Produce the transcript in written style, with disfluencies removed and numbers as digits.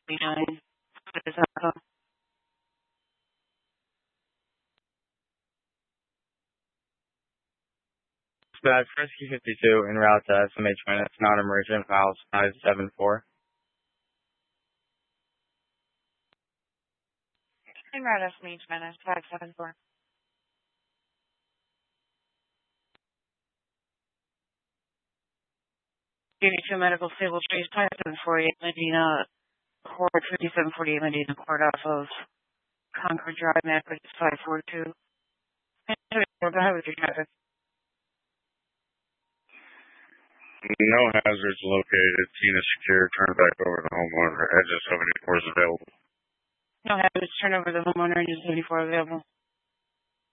39. What is that? Dispatch, Rescue 52 en route to SMH minutes, non-emergent, miles 574. En route SMH minutes 574. Unit 2 medical stable trace 5748 Medina, Court 5748 Medina, Court off of Concord Drive, Macbeth 542. Go ahead with your traffic. No hazards located. Scene is secure. Turn back over to homeowner. Exit 74 is available. No hazards. Turn over the homeowner. Engine 74 available.